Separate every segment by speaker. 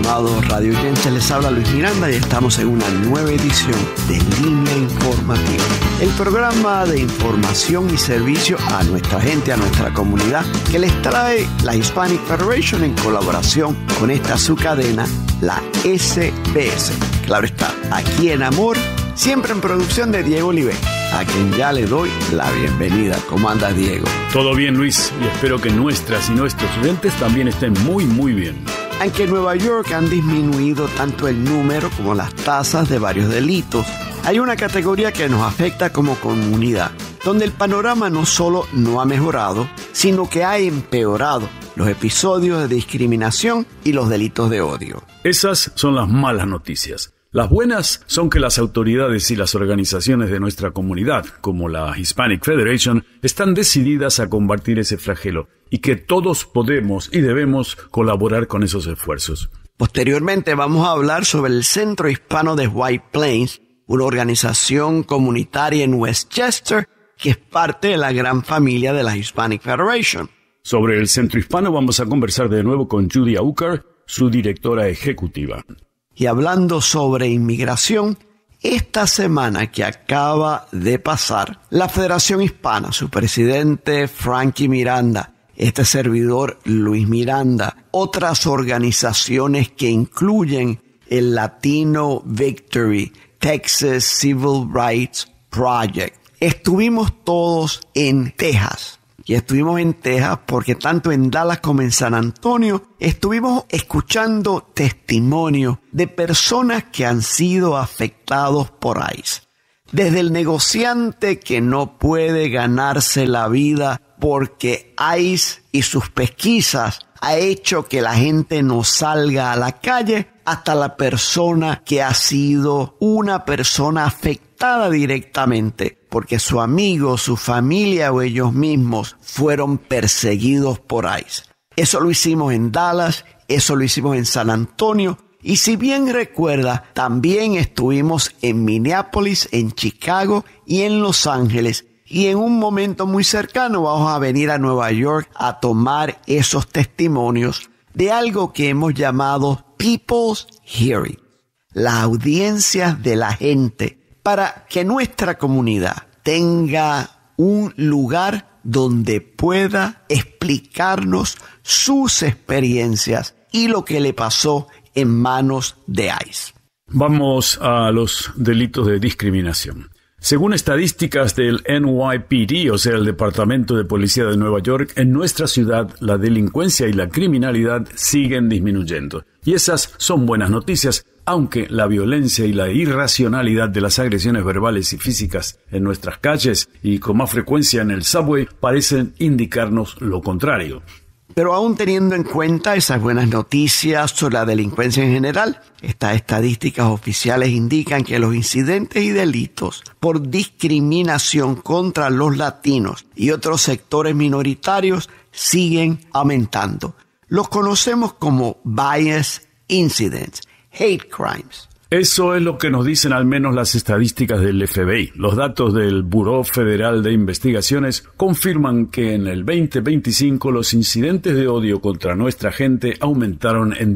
Speaker 1: Estimados radio oyentes, les habla Luis Miranda y estamos en una nueva edición de Línea Informativa, el programa de información y servicio a nuestra gente, a nuestra comunidad, que les trae la Hispanic Federation en colaboración con esta su cadena, la SBS. Claro está, aquí en Amor, siempre en producción de Diego Olivé, a quien ya le doy la bienvenida. ¿Cómo anda, Diego?
Speaker 2: Todo bien, Luis, y espero que nuestras y nuestros oyentes también estén muy bien.
Speaker 1: Aunque en Nueva York han disminuido tanto el número como las tasas de varios delitos, hay una categoría que nos afecta como comunidad, donde el panorama no solo no ha mejorado, sino que ha empeorado los episodios de discriminación y los delitos de odio.
Speaker 2: Esas son las malas noticias. Las buenas son que las autoridades y las organizaciones de nuestra comunidad, como la Hispanic Federation, están decididas a combatir ese flagelo y que todos podemos y debemos colaborar con esos esfuerzos.
Speaker 1: Posteriormente vamos a hablar sobre el Centro Hispano de White Plains, una organización comunitaria en Westchester que es parte de la gran familia de la Hispanic Federation.
Speaker 2: Sobre el Centro Hispano vamos a conversar de nuevo con Judy Aucar, su directora ejecutiva.
Speaker 1: Y hablando sobre inmigración, esta semana que acaba de pasar, la Federación Hispana, su presidente Frankie Miranda, este servidor Luis Miranda, otras organizaciones que incluyen el Latino Victory, Texas Civil Rights Project, estuvimos todos en Texas. Y estuvimos en Texas porque tanto en Dallas como en San Antonio estuvimos escuchando testimonios de personas que han sido afectados por ICE. Desde el negociante que no puede ganarse la vida porque ICE y sus pesquisas ha hecho que la gente no salga a la calle, hasta la persona que ha sido una persona afectada directamente porque su amigo, su familia o ellos mismos fueron perseguidos por ICE. Eso lo hicimos en Dallas, eso lo hicimos en San Antonio, y si bien recuerda, también estuvimos en Minneapolis, en Chicago y en Los Ángeles. Y en un momento muy cercano vamos a venir a Nueva York a tomar esos testimonios de algo que hemos llamado People's Hearing, las audiencias de la gente, para que nuestra comunidad tenga un lugar donde pueda explicarnos sus experiencias y lo que le pasó en manos de ICE.
Speaker 2: Vamos a los delitos de discriminación. Según estadísticas del NYPD, o sea, el Departamento de Policía de Nueva York, en nuestra ciudad la delincuencia y la criminalidad siguen disminuyendo. Y esas son buenas noticias, aunque la violencia y la irracionalidad de las agresiones verbales y físicas en nuestras calles y con más frecuencia en el subway parecen indicarnos lo contrario.
Speaker 1: Pero aún teniendo en cuenta esas buenas noticias sobre la delincuencia en general, estas estadísticas oficiales indican que los incidentes y delitos por discriminación contra los latinos y otros sectores minoritarios siguen aumentando. Los conocemos como bias incidents, hate crimes.
Speaker 2: Eso es lo que nos dicen al menos las estadísticas del FBI. Los datos del Buró Federal de Investigaciones confirman que en el 2025 los incidentes de odio contra nuestra gente aumentaron en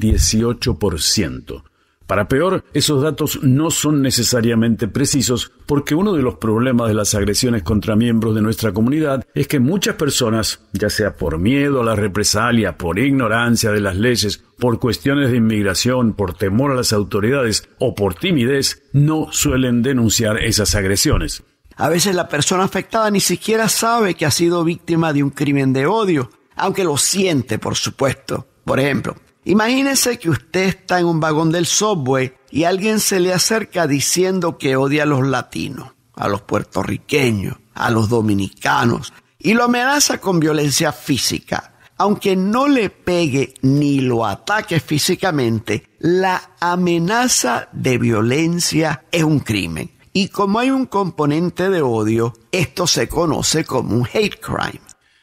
Speaker 2: 18%. Para peor, esos datos no son necesariamente precisos porque uno de los problemas de las agresiones contra miembros de nuestra comunidad es que muchas personas, ya sea por miedo a la represalia, por ignorancia de las leyes, por cuestiones de inmigración, por temor a las autoridades o por timidez, no suelen denunciar esas agresiones.
Speaker 1: A veces la persona afectada ni siquiera sabe que ha sido víctima de un crimen de odio, aunque lo siente, por supuesto. Por ejemplo, imagínese que usted está en un vagón del subway y alguien se le acerca diciendo que odia a los latinos, a los puertorriqueños, a los dominicanos, y lo amenaza con violencia física. Aunque no le pegue ni lo ataque físicamente, la amenaza de violencia es un crimen. Y como hay un componente de odio, esto se conoce como un hate crime.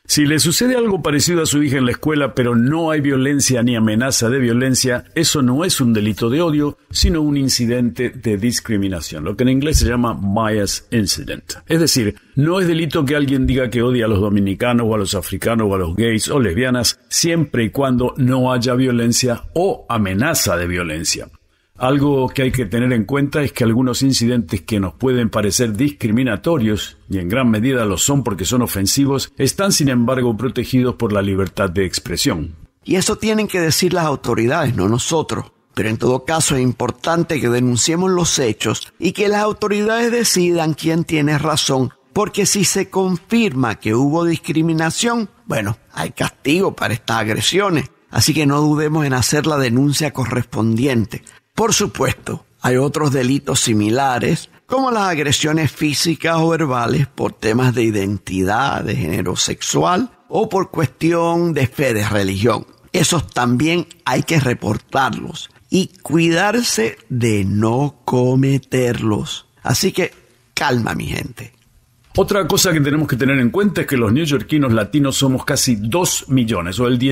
Speaker 2: Si le sucede algo parecido a su hija en la escuela, pero no hay violencia ni amenaza de violencia, eso no es un delito de odio, sino un incidente de discriminación, lo que en inglés se llama bias incident. Es decir, no es delito que alguien diga que odia a los dominicanos o a los africanos o a los gays o lesbianas, siempre y cuando no haya violencia o amenaza de violencia. Algo que hay que tener en cuenta es que algunos incidentes que nos pueden parecer discriminatorios, y en gran medida lo son porque son ofensivos, están sin embargo protegidos por la libertad de expresión.
Speaker 1: Y eso tienen que decir las autoridades, no nosotros. Pero en todo caso es importante que denunciemos los hechos y que las autoridades decidan quién tiene razón, porque si se confirma que hubo discriminación, bueno, hay castigo para estas agresiones. Así que no dudemos en hacer la denuncia correspondiente. Por supuesto, hay otros delitos similares, como las agresiones físicas o verbales por temas de identidad, de género sexual o por cuestión de fe, de religión. Esos también hay que reportarlos y cuidarse de no cometerlos. Así que calma, mi gente.
Speaker 2: Otra cosa que tenemos que tener en cuenta es que los neoyorquinos latinos somos casi 2 millones, o el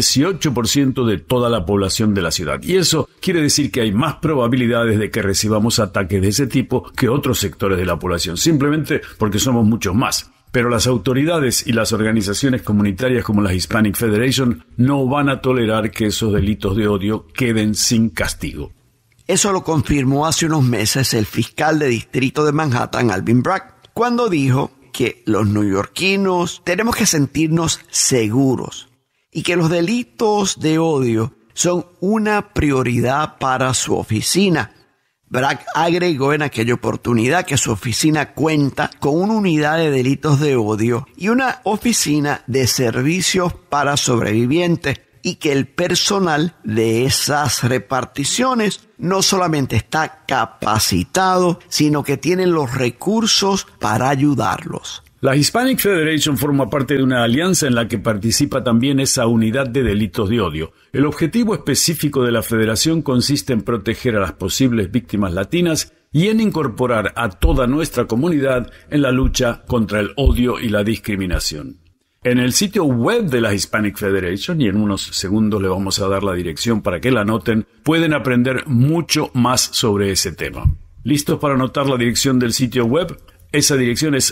Speaker 2: 18% de toda la población de la ciudad. Y eso quiere decir que hay más probabilidades de que recibamos ataques de ese tipo que otros sectores de la población, simplemente porque somos muchos más. Pero las autoridades y las organizaciones comunitarias como la Hispanic Federation no van a tolerar que esos delitos de odio queden sin castigo.
Speaker 1: Eso lo confirmó hace unos meses el fiscal de distrito de Manhattan, Alvin Bragg, cuando dijo que los neoyorquinos tenemos que sentirnos seguros y que los delitos de odio son una prioridad para su oficina. Bragg agregó en aquella oportunidad que su oficina cuenta con una unidad de delitos de odio y una oficina de servicios para sobrevivientes y que el personal de esas reparticiones no solamente está capacitado, sino que tienen los recursos para ayudarlos.
Speaker 2: La Hispanic Federation forma parte de una alianza en la que participa también esa unidad de delitos de odio. El objetivo específico de la federación consiste en proteger a las posibles víctimas latinas y en incorporar a toda nuestra comunidad en la lucha contra el odio y la discriminación. En el sitio web de la Hispanic Federation, y en unos segundos le vamos a dar la dirección para que la anoten, pueden aprender mucho más sobre ese tema. ¿Listos para anotar la dirección del sitio web? Esa dirección es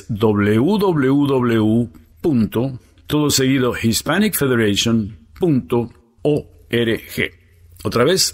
Speaker 2: www.hispanicfederation.org. Otra vez,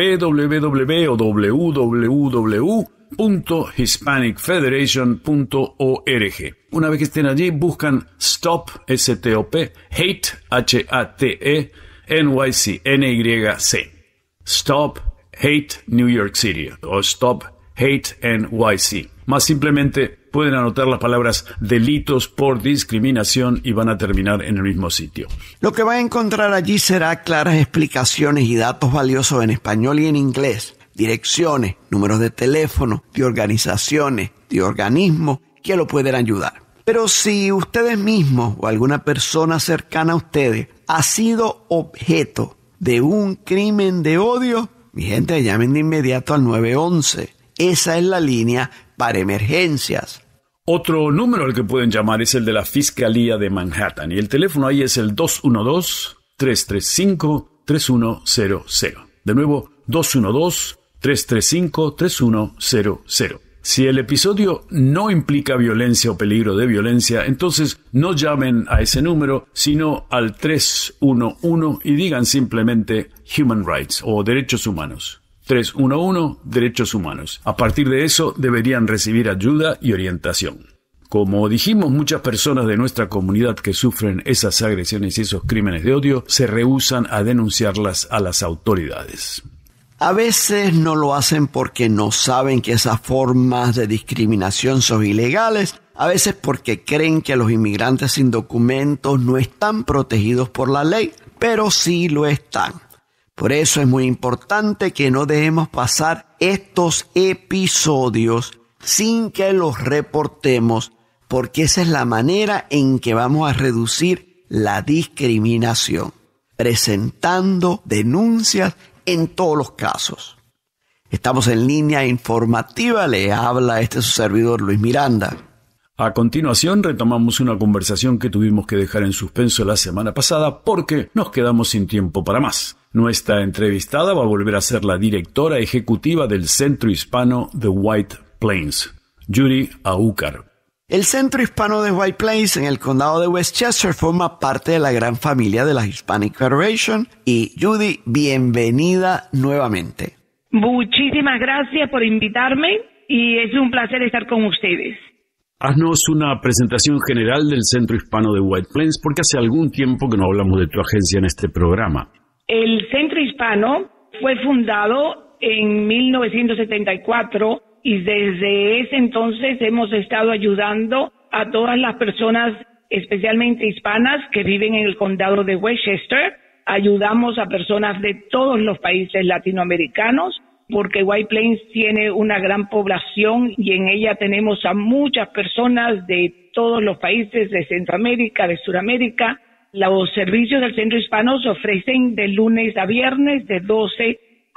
Speaker 2: www.hispanicfederation.org. Una vez que estén allí, buscan STOP, S-T-O-P, HATE, H-A-T-E, NYC, N-Y-C. Stop Hate New York City o Stop Hate NYC. Más simplemente pueden anotar las palabras delitos por discriminación y van a terminar en el mismo sitio.
Speaker 1: Lo que van a encontrar allí será claras explicaciones y datos valiosos en español y en inglés, direcciones, números de teléfono, de organizaciones, de organismos que lo pueden ayudar. Pero si ustedes mismos o alguna persona cercana a ustedes ha sido objeto de un crimen de odio, mi gente, llamen de inmediato al 911. Esa es la línea para emergencias.
Speaker 2: Otro número al que pueden llamar es el de la Fiscalía de Manhattan y el teléfono ahí es el 212-335-3100. De nuevo, 212-335-3100. Si el episodio no implica violencia o peligro de violencia, entonces no llamen a ese número, sino al 311 y digan simplemente Human Rights o Derechos Humanos. 311, Derechos Humanos. A partir de eso deberían recibir ayuda y orientación. Como dijimos, muchas personas de nuestra comunidad que sufren esas agresiones y esos crímenes de odio se rehúsan a denunciarlas a las autoridades.
Speaker 1: A veces no lo hacen porque no saben que esas formas de discriminación son ilegales, a veces porque creen que los inmigrantes sin documentos no están protegidos por la ley, pero sí lo están. Por eso es muy importante que no dejemos pasar estos episodios sin que los reportemos, porque esa es la manera en que vamos a reducir la discriminación, presentando denuncias en todos los casos. Estamos en línea informativa, le habla su servidor Luis Miranda.
Speaker 2: A continuación retomamos una conversación que tuvimos que dejar en suspenso la semana pasada porque nos quedamos sin tiempo para más. Nuestra entrevistada va a volver a ser la directora ejecutiva del Centro Hispano de White Plains, Judy Aucar.
Speaker 1: El Centro Hispano de White Plains en el condado de Westchester forma parte de la gran familia de la Hispanic Federation. Y Judy, bienvenida nuevamente.
Speaker 3: Muchísimas gracias por invitarme y es un placer estar con ustedes.
Speaker 2: Haznos una presentación general del Centro Hispano de White Plains, porque hace algún tiempo que no hablamos de tu agencia en este programa.
Speaker 3: El Centro Hispano fue fundado en 1974 y desde ese entonces hemos estado ayudando a todas las personas, especialmente hispanas, que viven en el condado de Westchester. Ayudamos a personas de todos los países latinoamericanos, porque White Plains tiene una gran población y en ella tenemos a muchas personas de todos los países de Centroamérica, de Sudamérica. Los servicios del Centro Hispano se ofrecen de lunes a viernes de 12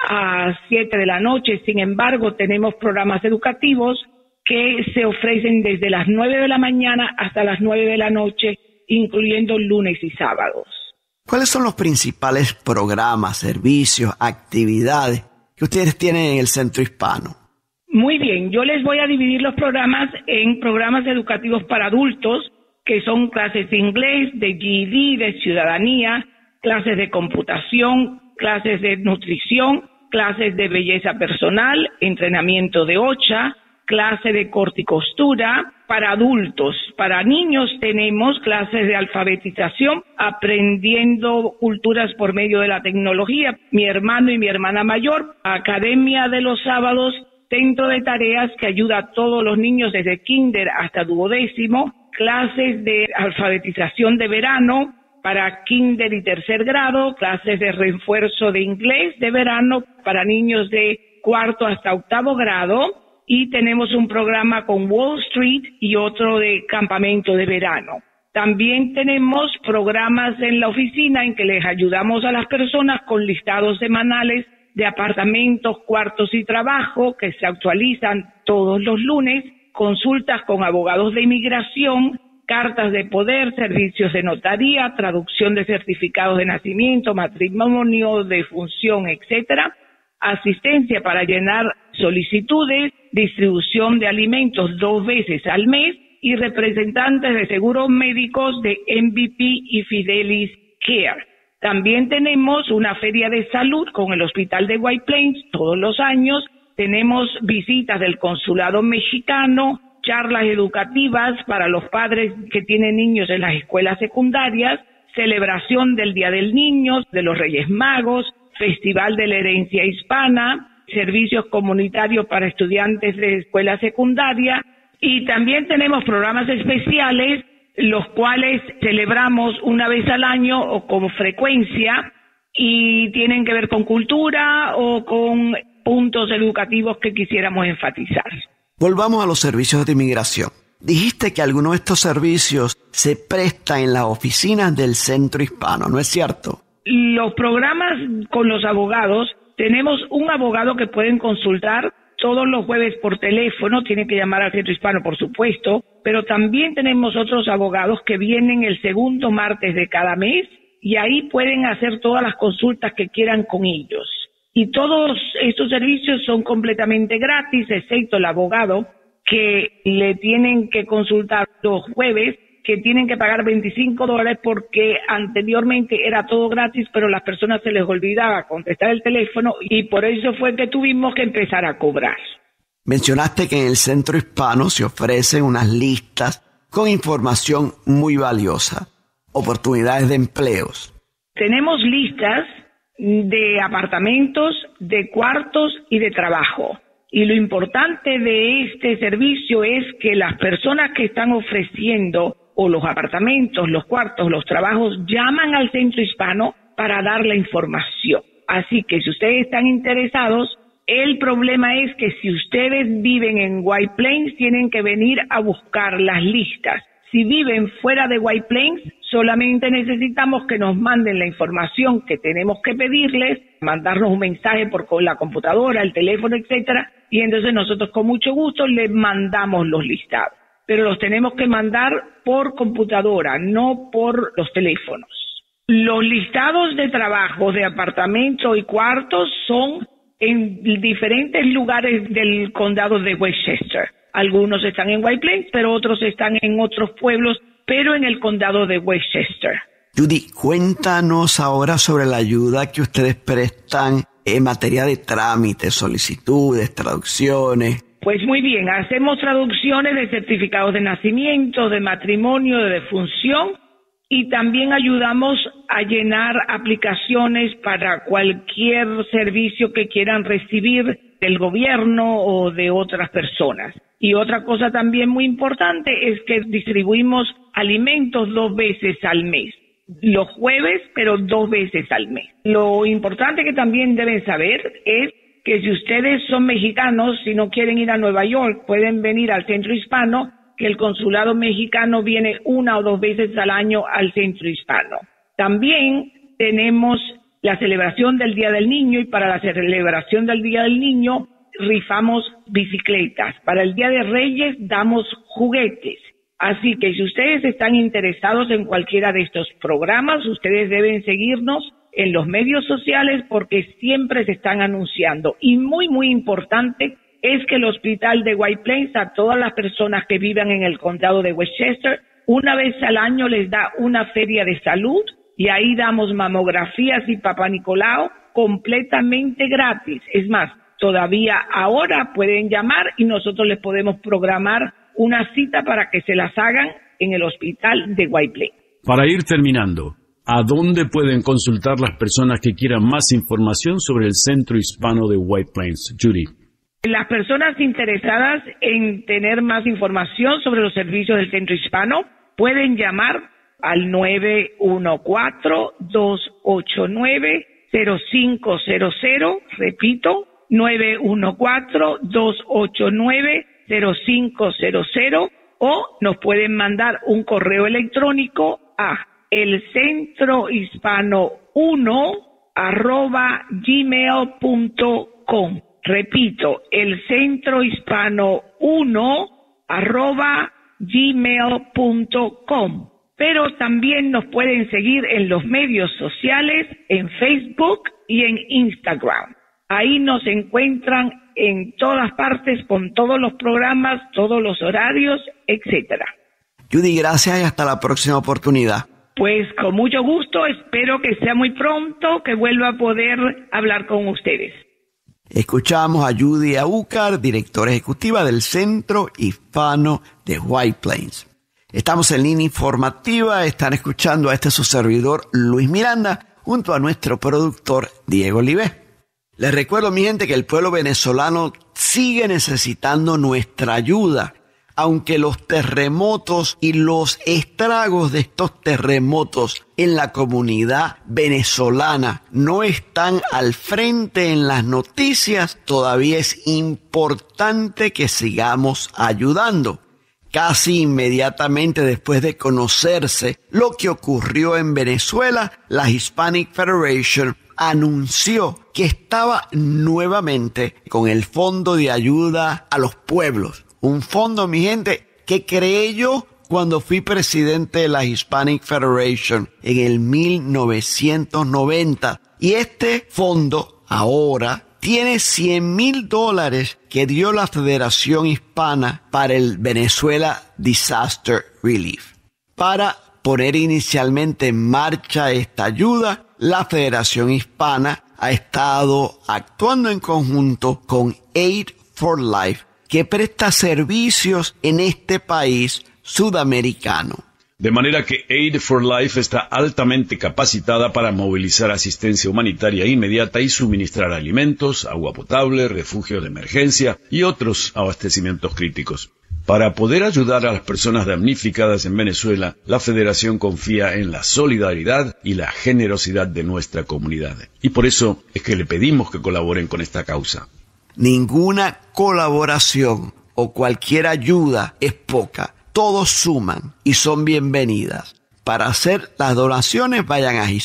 Speaker 3: a 7 de la noche. Sin embargo, tenemos programas educativos que se ofrecen desde las 9 de la mañana hasta las 9 de la noche, incluyendo lunes y sábados.
Speaker 1: ¿Cuáles son los principales programas, servicios, actividades que ustedes tienen en el Centro Hispano?
Speaker 3: Muy bien, yo les voy a dividir los programas en programas educativos para adultos, que son clases de inglés, de GED, de ciudadanía, clases de computación, clases de nutrición, clases de belleza personal, entrenamiento de OCHA, clase de corte y costura. Para adultos, para niños tenemos clases de alfabetización, aprendiendo culturas por medio de la tecnología. Mi hermano y mi hermana mayor, academia de los sábados, centro de tareas que ayuda a todos los niños desde kinder hasta duodécimo, clases de alfabetización de verano para kinder y tercer grado, clases de refuerzo de inglés de verano para niños de cuarto hasta octavo grado. Y tenemos un programa con Wall Street y otro de campamento de verano. También tenemos programas en la oficina en que les ayudamos a las personas con listados semanales de apartamentos, cuartos y trabajo que se actualizan todos los lunes, consultas con abogados de inmigración, cartas de poder, servicios de notaría, traducción de certificados de nacimiento, matrimonio, defunción, etcétera. Asistencia para llenar solicitudes, distribución de alimentos 2 veces al mes y representantes de seguros médicos de MVP y Fidelis Care. También tenemos una feria de salud con el Hospital de White Plains todos los años. Tenemos visitas del consulado mexicano, charlas educativas para los padres que tienen niños en las escuelas secundarias, celebración del Día del Niño, de los Reyes Magos, Festival de la Herencia Hispana, servicios comunitarios para estudiantes de escuela secundaria y también tenemos programas especiales, los cuales celebramos una vez al año o con frecuencia y tienen que ver con cultura o con puntos educativos que quisiéramos enfatizar.
Speaker 1: Volvamos a los servicios de inmigración. Dijiste que algunos de estos servicios se prestan en las oficinas del Centro Hispano, ¿no es cierto?
Speaker 3: Los programas con los abogados, tenemos un abogado que pueden consultar todos los jueves por teléfono, tienen que llamar al Centro Hispano, por supuesto, pero también tenemos otros abogados que vienen el segundo martes de cada mes y ahí pueden hacer todas las consultas que quieran con ellos. Y todos estos servicios son completamente gratis, excepto el abogado que le tienen que consultar los jueves, que tienen que pagar $25 porque anteriormente era todo gratis, pero a las personas se les olvidaba contestar el teléfono y por eso fue que tuvimos que empezar a cobrar.
Speaker 1: Mencionaste que en el Centro Hispano se ofrecen unas listas con información muy valiosa, oportunidades de empleos.
Speaker 3: Tenemos listas de apartamentos, de cuartos y de trabajo. Y lo importante de este servicio es que las personas que están ofreciendo o los apartamentos, los cuartos, los trabajos, llaman al Centro Hispano para dar la información. Así que si ustedes están interesados, el problema es que si ustedes viven en White Plains, tienen que venir a buscar las listas. Si viven fuera de White Plains, solamente necesitamos que nos manden la información que tenemos que pedirles, mandarnos un mensaje por la computadora, el teléfono, etcétera, y entonces nosotros con mucho gusto les mandamos los listados. pero los tenemos que mandar por computadora, no por los teléfonos. Los listados de trabajo de apartamentos y cuartos son en diferentes lugares del condado de Westchester. Algunos están en White Plains, pero otros están en otros pueblos, pero en el condado de Westchester.
Speaker 1: Judy, cuéntanos ahora sobre la ayuda que ustedes prestan en materia de trámites, solicitudes, traducciones.
Speaker 3: Pues muy bien, hacemos traducciones de certificados de nacimiento, de matrimonio, de defunción, y también ayudamos a llenar aplicaciones para cualquier servicio que quieran recibir del gobierno o de otras personas. Y otra cosa también muy importante es que distribuimos alimentos 2 veces al mes. Los jueves, pero 2 veces al mes. Lo importante que también deben saber es que si ustedes son mexicanos, si no quieren ir a Nueva York, pueden venir al Centro Hispano, que el consulado mexicano viene 1 o 2 veces al año al Centro Hispano. También tenemos la celebración del Día del Niño, y para la celebración del Día del Niño rifamos bicicletas. Para el Día de Reyes damos juguetes. Así que si ustedes están interesados en cualquiera de estos programas, ustedes deben seguirnos en los medios sociales porque siempre se están anunciando. Y muy, muy importante es que el hospital de White Plains, a todas las personas que vivan en el condado de Westchester, una vez al año les da una feria de salud y ahí damos mamografías y Papá Nicolau completamente gratis. Es más, todavía ahora pueden llamar y nosotros les podemos programar una cita para que se las hagan en el hospital de White Plains.
Speaker 2: Para ir terminando, ¿a dónde pueden consultar las personas que quieran más información sobre el Centro Hispano de White Plains? Judy.
Speaker 3: Las personas interesadas en tener más información sobre los servicios del Centro Hispano pueden llamar al 914-289-0500, repito, 914-289-0500, o nos pueden mandar un correo electrónico a elcentrohispano1@gmail.com. Repito, elcentrohispano1@gmail.com. Pero también nos pueden seguir en los medios sociales, en Facebook y en Instagram. Ahí nos encuentran en todas partes con todos los programas, todos los horarios, etcétera.
Speaker 1: Judy, gracias y hasta la próxima oportunidad.
Speaker 3: Pues con mucho gusto, espero que sea muy pronto que vuelva a poder hablar con ustedes.
Speaker 1: Escuchamos a Judy Aucar, directora ejecutiva del Centro Hispano de White Plains. Estamos en línea informativa, están escuchando a su servidor Luis Miranda junto a nuestro productor Diego Olivé. Les recuerdo, mi gente, que el pueblo venezolano sigue necesitando nuestra ayuda, aunque los terremotos y los estragos de estos terremotos en la comunidad venezolana no están al frente en las noticias, todavía es importante que sigamos ayudando. Casi inmediatamente después de conocerse lo que ocurrió en Venezuela, la Hispanic Federation anunció que estaba nuevamente con el Fondo de Ayuda a los Pueblos. Un fondo, mi gente, que creé yo cuando fui presidente de la Hispanic Federation en el 1990. Y este fondo ahora tiene $100,000 que dio la Federación Hispana para el Venezuela Disaster Relief. Para poner inicialmente en marcha esta ayuda, la Federación Hispana ha estado actuando en conjunto con Aid for Life, que presta servicios en este país sudamericano.
Speaker 2: De manera que Aid for Life está altamente capacitada para movilizar asistencia humanitaria inmediata y suministrar alimentos, agua potable, refugios de emergencia y otros abastecimientos críticos. Para poder ayudar a las personas damnificadas en Venezuela, la Federación confía en la solidaridad y la generosidad de nuestra comunidad. Y por eso es que le pedimos que colaboren con esta causa.
Speaker 1: Ninguna colaboración o cualquier ayuda es poca. Todos suman y son bienvenidas. Para hacer las donaciones vayan a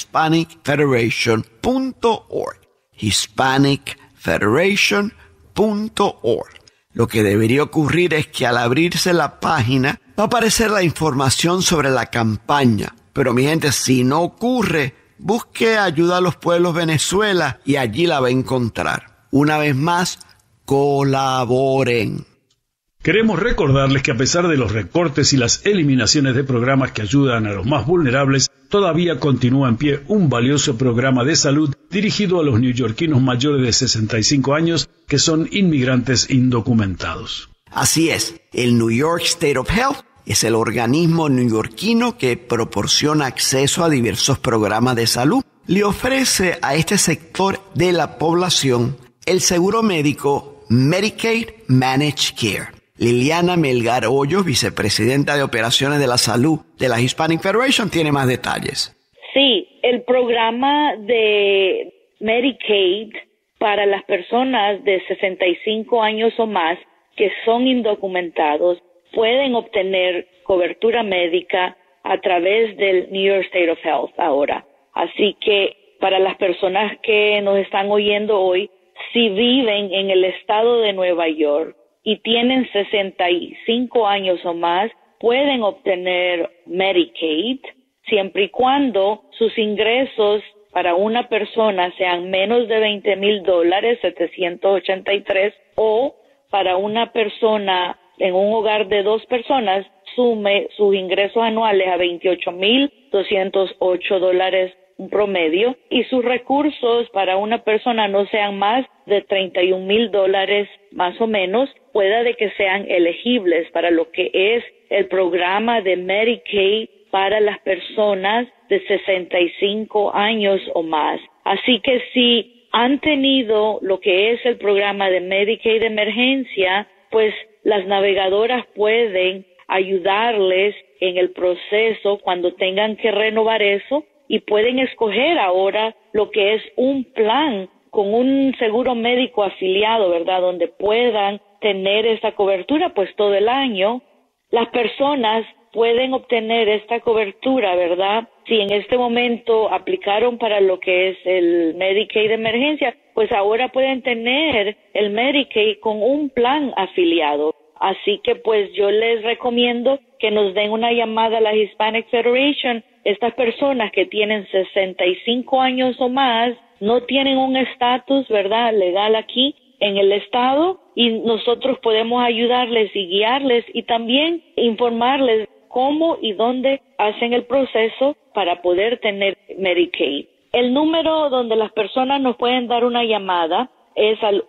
Speaker 1: hispanicfederation.org. hispanicfederation.org. Lo que debería ocurrir es que al abrirse la página va a aparecer la información sobre la campaña. Pero mi gente, si no ocurre, busque ayuda a los pueblos Venezuela y allí la va a encontrar. Una vez más, colaboren.
Speaker 2: Queremos recordarles que a pesar de los recortes y las eliminaciones de programas que ayudan a los más vulnerables, todavía continúa en pie un valioso programa de salud dirigido a los neoyorquinos mayores de 65 años que son inmigrantes indocumentados.
Speaker 1: Así es, el New York State of Health es el organismo neoyorquino que proporciona acceso a diversos programas de salud. Le ofrece a este sector de la población el seguro médico Medicaid Managed Care. Liliana Melgar Hoyos, vicepresidenta de Operaciones de la Salud de la Hispanic Federation, tiene más detalles.
Speaker 4: Sí, el programa de Medicaid para las personas de 65 años o más que son indocumentados pueden obtener cobertura médica a través del New York State of Health ahora. Así que para las personas que nos están oyendo hoy, si viven en el estado de Nueva York y tienen 65 años o más, pueden obtener Medicaid siempre y cuando sus ingresos para una persona sean menos de $20,000, 783, o para una persona en un hogar de 2 personas sume sus ingresos anuales a $28,208 un promedio, y sus recursos para una persona no sean más de $31,000 más o menos, pueda de que sean elegibles para lo que es el programa de Medicaid para las personas de 65 años o más. Así que si han tenido lo que es el programa de Medicaid de emergencia, pues las navegadoras pueden ayudarles en el proceso cuando tengan que renovar eso, y pueden escoger ahora lo que es un plan con un seguro médico afiliado, ¿verdad?, donde puedan tener esta cobertura pues todo el año. Las personas pueden obtener esta cobertura, ¿verdad? Si en este momento aplicaron para lo que es el Medicaid de emergencia, pues ahora pueden tener el Medicaid con un plan afiliado. Así que pues yo les recomiendo que nos den una llamada a la Hispanic Federation. Estas personas que tienen 65 años o más no tienen un estatus, ¿verdad?, legal aquí en el estado, y nosotros podemos ayudarles y guiarles y también informarles cómo y dónde hacen el proceso para poder tener Medicaid. El número donde las personas nos pueden dar una llamada es al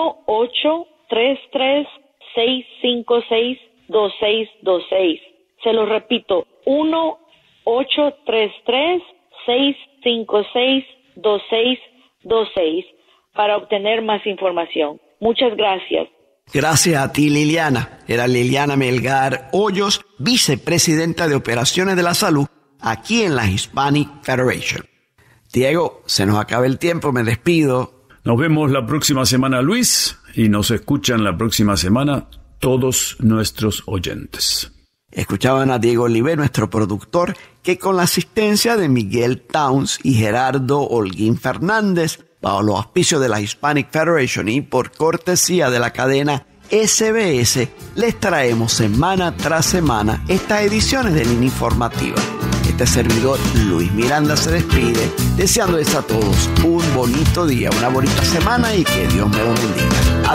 Speaker 4: 1-833-656-2626. Se lo repito, 1-833-656-2626 para obtener más información. Muchas gracias.
Speaker 1: Gracias a ti, Liliana. Era Liliana Melgar Hoyos, vicepresidenta de Operaciones de la Salud aquí en la Hispanic Federation. Diego, se nos acaba el tiempo, me despido.
Speaker 2: Nos vemos la próxima semana, Luis, y nos escuchan la próxima semana todos nuestros oyentes.
Speaker 1: Escuchaban a Diego Olivé, nuestro productor, que con la asistencia de Miguel Towns y Gerardo Holguín Fernández, bajo los auspicios de la Hispanic Federation y por cortesía de la cadena SBS, les traemos semana tras semana estas ediciones de Línea Informativa. Este servidor, Luis Miranda, se despide, deseándoles a todos un bonito día, una bonita semana y que Dios me los bendiga.